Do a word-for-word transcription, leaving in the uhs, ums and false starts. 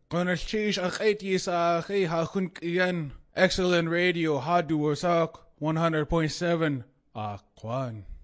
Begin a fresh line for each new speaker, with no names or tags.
Konarchish akhaiti sa akhay hakun kiyan. Excellent radio, hadu wasak, one hundred point seven. Akwan.